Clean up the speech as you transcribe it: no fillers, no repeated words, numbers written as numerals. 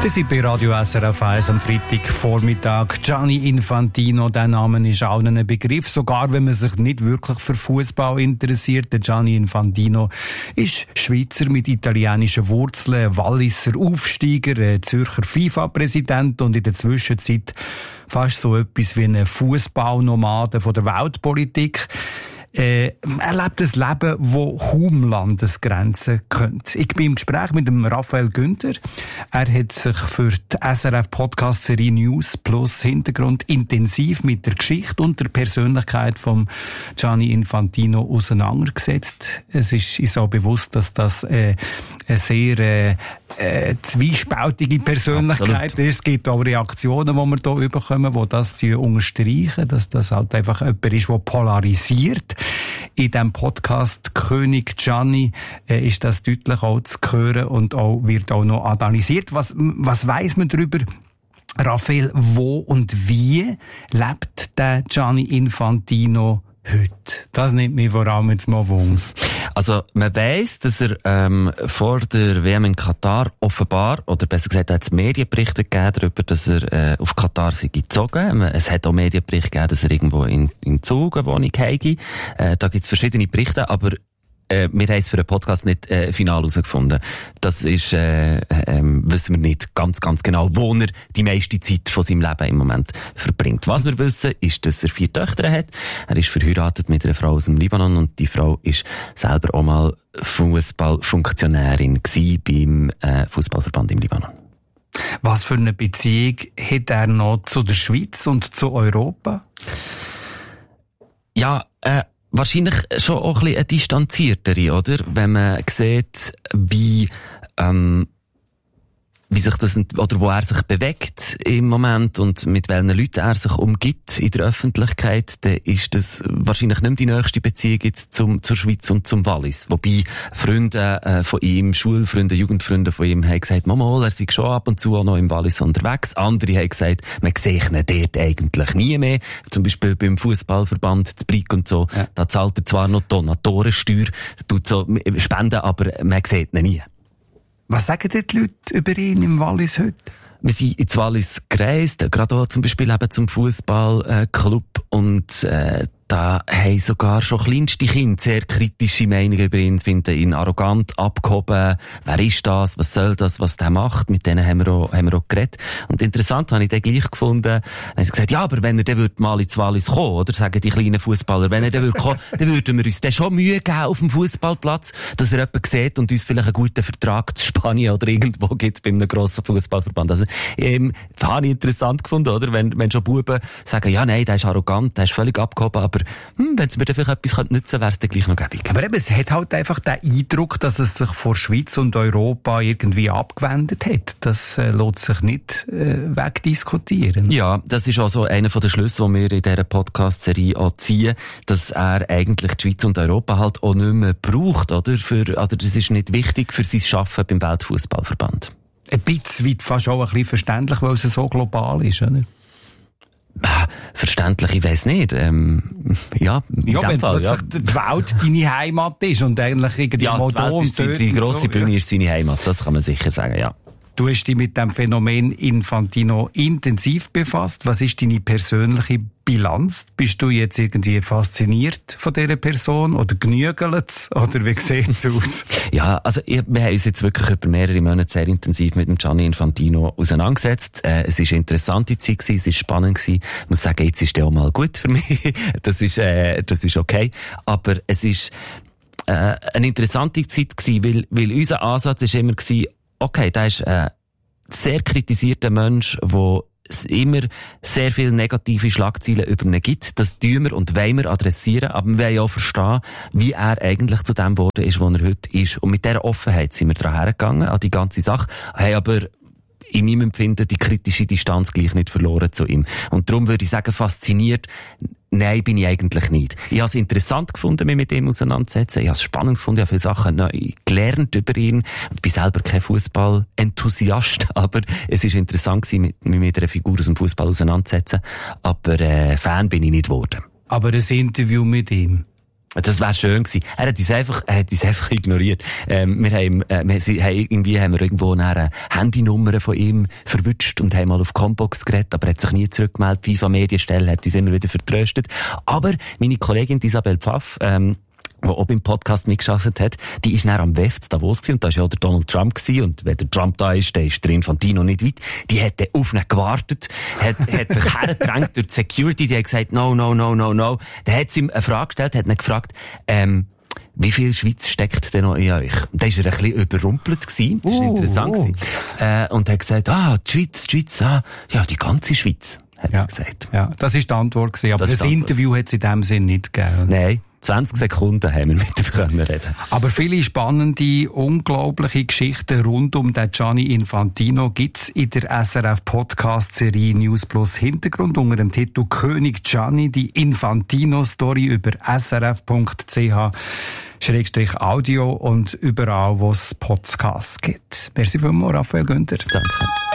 Das sind bei Radio SRF 1 am Freitagvormittag. Gianni Infantino, der Name ist allen ein Begriff, sogar wenn man sich nicht wirklich für Fußball interessiert. Der Gianni Infantino ist Schweizer mit italienischen Wurzeln, Walliser Aufsteiger, Zürcher FIFA-Präsident und in der Zwischenzeit fast so etwas wie ein Fußballnomade von der Weltpolitik. Er lebt ein Leben, wo kaum Landesgrenzen kennt. Ich bin im Gespräch mit dem Raphael Günther. Er hat sich für die SRF-Podcast-Serie News Plus Hintergrund intensiv mit der Geschichte und der Persönlichkeit von Gianni Infantino auseinandergesetzt. Es ist uns auch bewusst, dass das eine sehr zwiespältige Persönlichkeit ist. Es gibt auch Reaktionen, die wir hier bekommen, die das unterstreichen, dass das halt einfach jemand ist, der polarisiert. In diesem Podcast König Gianni ist das deutlich auch zu hören und auch, wird auch noch analysiert. Was weiss man darüber, Raphael, wo und wie lebt der Gianni Infantino heute? Das nimmt mich vor allem jetzt mal Wunder. Also, man weiss, dass er vor der WM in Katar offenbar, oder besser gesagt, hat es Medienberichte gegeben darüber, dass er auf Katar sei gezogen. Es hat auch Medienberichte gegeben, dass er irgendwo in Zug eine Wohnung habe. Da gibt es verschiedene Berichte, aber wir haben es für den Podcast nicht final herausgefunden. Das ist, wissen wir nicht ganz genau, wo er die meiste Zeit von seinem Leben im Moment verbringt. Was wir wissen, ist, dass er 4 Töchter hat. Er ist verheiratet mit einer Frau aus dem Libanon und die Frau ist selber auch mal Fußballfunktionärin beim Fußballverband im Libanon. Was für eine Beziehung hat er noch zu der Schweiz und zu Europa? Ja, wahrscheinlich schon auch ein bisschen eine distanziertere, oder? Wenn man sieht, wie sich das, oder wo er sich bewegt im Moment und mit welchen Leuten er sich umgibt in der Öffentlichkeit, dann ist das wahrscheinlich nicht mehr die nächste Beziehung jetzt zur Schweiz und zum Wallis. Wobei Freunde von ihm, Schulfreunde, Jugendfreunde von ihm haben gesagt, Mama, er sei schon ab und zu auch noch im Wallis unterwegs. Andere haben gesagt, man sehe ihn dort eigentlich nie mehr. Zum Beispiel beim Fußballverband zu Brig und so. Ja. Da zahlt er zwar noch Donatorensteuer, tut so Spenden, aber man sieht ihn nie. Was sagen die Leute über ihn im Wallis heute? Wir sind ins Wallis gereist, gerade auch zum Beispiel eben zum Fußballclub und da haben sogar schon kleinste Kinder sehr kritische Meinungen über ihn, finden ihn arrogant, abgehoben. Wer ist das? Was soll das? Was der macht? Mit denen haben wir auch geredet. Und interessant habe ich den gleich gefunden. Dann haben sie gesagt, ja, aber wenn er dann mal ins Wallis kommen, oder? Sagen die kleinen Fußballer, wenn er dann kommen, dann würden wir uns dann schon Mühe geben auf dem Fußballplatz, dass er jemanden sieht und uns vielleicht einen guten Vertrag zu Spanien oder irgendwo gibt bei einem grossen Fußballverband. Also, das habe ich interessant gefunden, oder? Wenn schon Buben sagen, ja, nein, der ist arrogant, der ist völlig abgehoben, aber wenn es mir dann vielleicht etwas nützen könnte, wäre es dann gleich noch gäbig. Aber eben, es hat halt einfach den Eindruck, dass es sich vor Schweiz und Europa irgendwie abgewendet hat. Das lässt sich nicht wegdiskutieren. Ja, das ist auch so einer der Schlüsse, die wir in dieser Podcast-Serie auch ziehen, dass er eigentlich die Schweiz und Europa halt auch nicht mehr braucht, oder? Das ist nicht wichtig für sein Arbeiten beim Weltfußballverband. Ein bisschen weit fast auch ein bisschen verständlich, weil es so global ist, oder? Verständlich, ich weiss nicht. Wenn plötzlich die Welt deine Heimat ist und eigentlich irgendwie mal da und dort. Die grosse Bühne ist seine Heimat, das kann man sicher sagen, ja. Du hast dich mit dem Phänomen Infantino intensiv befasst. Was ist deine persönliche Bilanz? Bist du jetzt irgendwie fasziniert von dieser Person oder genügelt oder wie sieht es aus? Ja, also wir haben uns jetzt wirklich über mehrere Monate sehr intensiv mit dem Gianni Infantino auseinandergesetzt. Es war eine interessante Zeit gewesen, es war spannend gewesen. Ich muss sagen, jetzt ist der auch mal gut für mich. Das ist okay. Aber es ist eine interessante Zeit gewesen, weil unser Ansatz ist immer gewesen, okay, da ist ein sehr kritisierter Mensch, der es immer sehr viele negative Schlagzeilen über ihn gibt. Das tun wir und wollen wir adressieren, aber wir wollen auch verstehen, wie er eigentlich zu dem geworden ist, wo er heute ist. Und mit dieser Offenheit sind wir daran hergegangen, an die ganze Sache, haben aber in meinem Empfinden die kritische Distanz gleich nicht verloren zu ihm. Und darum würde ich sagen, fasziniert, nein, bin ich eigentlich nicht. Ich habe es interessant gefunden, mich mit ihm auseinanderzusetzen. Ich habe es spannend gefunden, ich habe viele Sachen neu gelernt über ihn. Ich bin selber kein Fußball-Enthusiast, aber es ist interessant gewesen, mich mit einer Figur aus dem Fußball auseinanderzusetzen. Aber Fan bin ich nicht geworden. Aber ein Interview mit ihm, Das wäre schön gewesen. Er hat uns einfach ignoriert. Wir haben irgendwo eine Handynummer von ihm verwünscht und haben mal auf Combox geredet, aber er hat sich nie zurückgemeldet. FIFA Medienstelle hat uns immer wieder vertröstet. Aber meine Kollegin Isabel Pfaff, die auch beim Podcast mitgearbeitet hat, die ist dann am WEF in Davos gewesen, und da war ja auch der Donald Trump gewesen, und wenn der Trump da ist, dann ist der Infantino nicht weit. Die hat dann auf ihn gewartet, hat sich hergedrängt durch die Security, die hat gesagt, no. Dann hat sie ihm eine Frage gestellt, hat ihn gefragt, wie viel Schweiz steckt denn noch in euch? Und da war er ein bisschen überrumpelt gewesen, das war interessant gewesen. Und hat gesagt, die Schweiz, ja, die ganze Schweiz, hat er gesagt. Ja, das war die Antwort gewesen, aber das Interview hat es in dem Sinn nicht gegeben. Nein. 20 Sekunden haben wir mit ihm reden. Aber viele spannende, unglaubliche Geschichten rund um den Gianni Infantino gibt's in der SRF-Podcast-Serie News Plus Hintergrund unter dem Titel König Gianni, die Infantino-Story über srf.ch/audio und überall, wo es Podcasts gibt. Merci vielmals, Raphael Günther. Danke.